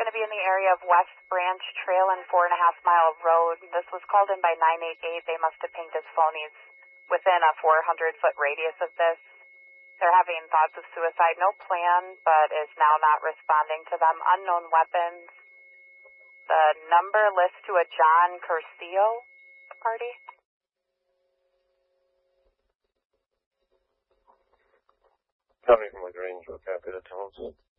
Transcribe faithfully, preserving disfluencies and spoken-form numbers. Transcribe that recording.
going to be in the area of West Branch Trail and Four and a Half Mile Road. This was called in by nine eight eight. They must have pinged his phone. He's within a four hundred foot radius of this. They're having thoughts of suicide. No plan, but is now not responding to them. Unknown weapons. The number lists to a John Curcio party. Coming from LaGrange, what copy the tones?